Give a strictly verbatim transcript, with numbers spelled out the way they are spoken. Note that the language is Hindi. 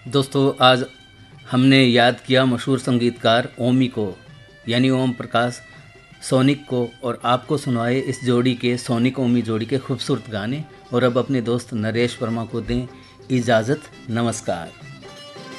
दोस्तों, आज हमने याद किया मशहूर संगीतकार ओमी को, यानी ओम प्रकाश सोनिक को, और आपको सुनाए इस जोड़ी के, सोनिक ओमी जोड़ी के खूबसूरत गाने। और अब अपने दोस्त नरेश वर्मा को दें इजाज़त। नमस्कार।